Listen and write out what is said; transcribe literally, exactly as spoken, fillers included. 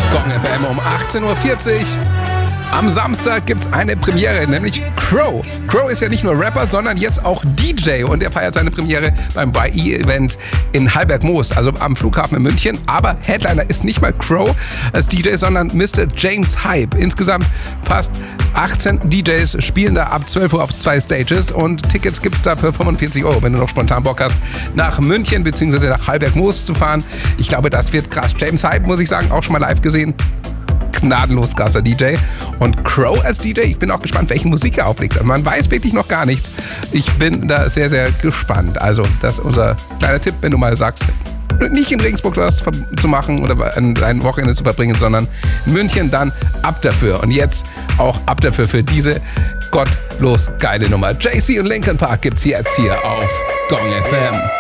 Gong F M um achtzehn Uhr vierzig. Am Samstag gibt's eine Premiere, nämlich Crow. Crow ist ja nicht nur Rapper, sondern jetzt auch D J und er feiert seine Premiere beim Y E-Event in Hallberg-Moos, also am Flughafen in München. Aber Headliner ist nicht mal Crow als D J, sondern Mister James Hype. Insgesamt fast achtzehn D Js spielen da ab zwölf Uhr auf zwei Stages und Tickets gibt's da für fünfundvierzig Euro, wenn du noch spontan Bock hast, nach München bzw. nach Hallberg-Moos zu fahren. Ich glaube, das wird krass. James Hype, muss ich sagen, auch schon mal live gesehen. Gnadenlos krasser D J. Und Crow als D J, ich bin auch gespannt, welche Musik er auflegt. Man weiß wirklich noch gar nichts. Ich bin da sehr, sehr gespannt. Also, das ist unser kleiner Tipp, wenn du mal sagst, nicht in Regensburg was zu machen oder ein Wochenende zu verbringen, sondern in München, dann ab dafür. Und jetzt auch ab dafür für diese gottlos geile Nummer. Jay-Z und Linkin Park gibt's jetzt hier auf Gong F M.